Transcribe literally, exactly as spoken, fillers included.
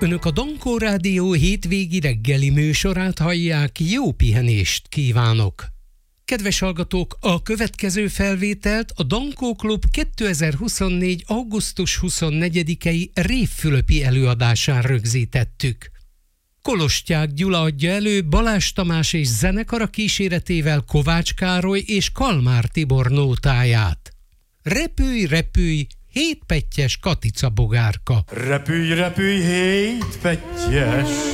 Önök a Dankó Rádió hétvégi reggeli műsorát hallják, jó pihenést kívánok! Kedves hallgatók, a következő felvételt a Dankó Klub kétezer-huszonnégy. augusztus huszonnegyedikei Révfülöpi előadásán rögzítettük. Kolostyák Gyula adja elő Balázs Tamás és zenekara kíséretével Kovács Károly és Kalmár Tibor nótáját. Repülj, repülj, hétpettyes Katica bogárka. Repülj, repülj, hétpettyes